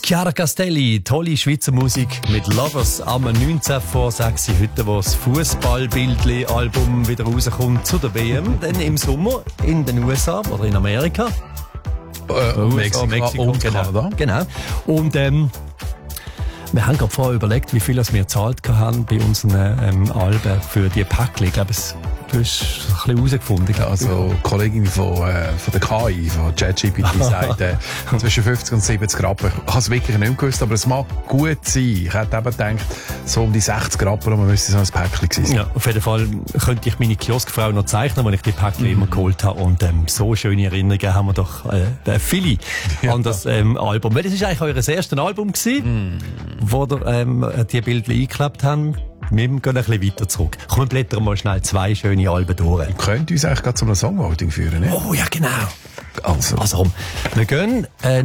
Chiara Castelli, tolle Schweizer Musik mit Lovers am 19 vor 6 heute, wo das Fußballbildli-Album wieder rauskommt zu der WM, dann im Sommer in den USA oder in Amerika. Mexiko und Kanada. Genau. Und wir haben gerade vorher überlegt, wie viel wir gezahlt haben bei unseren Alben für die Päckchen. Ich glaube, du hast es ein bisschen herausgefunden. Ja, also die Kollegin von der KI, von ChatGPT, sagt zwischen 50 und 70 Rappen. Ich habe es wirklich nicht gewusst, aber es mag gut sein. Ich hätte eben gedacht, so um die 60 Rappen, man müsste so ein Päckchen gewesen sein. Ja, auf jeden Fall könnte ich meine Kioskfrau noch zeichnen, wenn ich die Päckchen immer geholt habe. Und so schöne Erinnerungen haben wir doch viele an das Album. Weil das ist eigentlich euer erstes Album gewesen, wo ihr die Bilder eingeklebt habt. Wir gehen ein bisschen weiter zurück. Komm, wir blättern mal schnell 2 schöne Alben durch. Ihr könnt uns eigentlich gerade zu einem Songvoting führen, ne? Oh ja, genau. Also wir gehen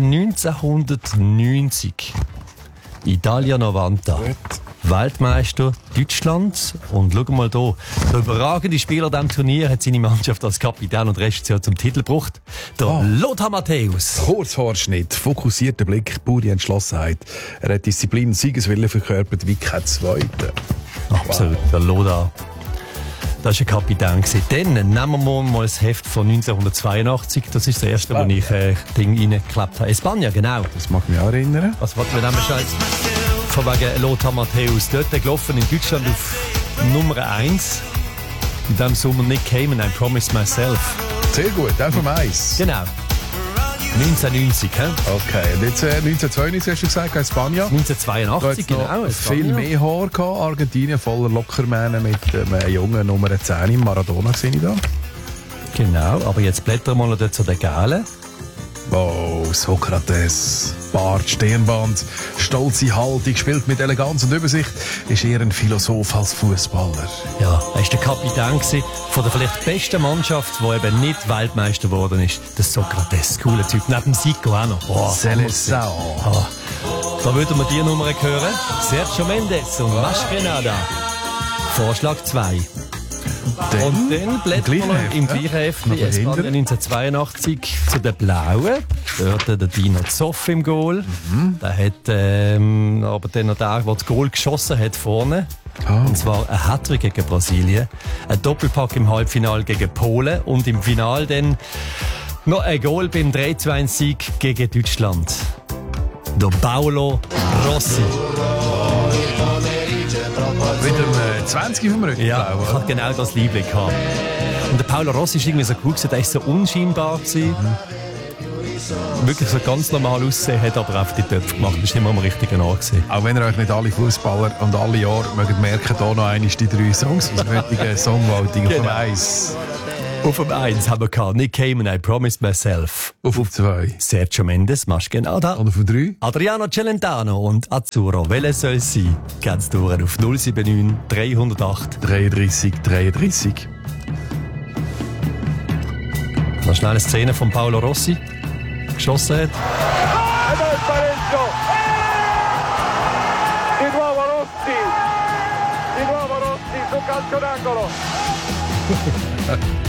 1990. Italia 90. Weltmeister Deutschland. Und schau mal hier. Der überragende Spieler diesem Turnier hat seine Mannschaft als Kapitän und Regisseur zum Titel gebracht. Der Lothar Matthäus. Kurzhaarschnitt, fokussierter Blick, pure Entschlossenheit. Er hat Disziplin und Siegeswille verkörpert wie kein Zweiter. Absolut, der Lothar. Das war ein Kapitän. Dann nehmen wir mal das Heft von 1982. Das ist das erste, wo ich Ding reingeklebt habe. Espanja, genau. Das mag mich auch erinnern. Was wollten wir nehmen? Von wegen Lothar Matthäus. Dort gelaufen in Deutschland auf Nummer 1. In diesem Sommer Nick Cayman, I Promised Myself. Sehr gut, dann vom Eis. Genau. 1990, hä? Okay, und jetzt 1992 hast du gesagt, Espanja. 1982, genau. Viel mehr Haar gehabt. Argentinien voller Lockermähne mit einem jungen Nummer 10 im Maradona gesehen ich da. Genau, aber jetzt blättern wir noch zu den Galen. Wow, Sokrates, Bart, Stirnband, stolze Haltung, spielt mit Eleganz und Übersicht, ist eher ein Philosoph als Fußballer. Ja, er war der Kapitän von der vielleicht besten Mannschaft, die eben nicht Weltmeister geworden ist. Der Sokrates, cooler Typ. Neben Zico auch noch. Oh, Seleção. Da würden wir die Nummer hören. Sergio Mendes und Mascherada. Vorschlag 2. Und dann blättern wir noch im gleichen Heft wie Espanja 1982 zu den Blauen. Dort der Dino Zoff im Goal. Der hat aber dann noch der das Goal geschossen hat vorne. Und zwar ein Hattrick gegen Brasilien, ein Doppelpack im Halbfinale gegen Polen und im Finale dann noch ein Goal beim 3-2-Sieg gegen Deutschland. Der Paolo Rossi. Mit dem 20 vom Rücken. Ja, ich hatte genau das Liebling gehabt. Und der Paolo Rossi ist irgendwie so cool gewesen, der ist so unscheinbar gewesen. Wirklich so ganz normal aussehen, hat aber auf die Töpfe gemacht. Das war immer am richtigen Ort gewesen. Auch wenn ihr euch nicht alle Fußballer und alle Jahre mögt merken, da noch einmal die 3 Songs aus dem heutigen Songvoting auf dem 1. Auf dem 1 haben wir gehabt Nick Cayman, I Promised Myself. Auf 2. Sergio Mendes, Mascherada. Und auf 3. Adriano Celentano und Azzurro. Welches soll es sein? Geht's durch auf 079 308 33, 33. Noch schnell eine Szene von Paolo Rossi. Geschossen hat. Di nuovo Rossi su calcio d'angolo.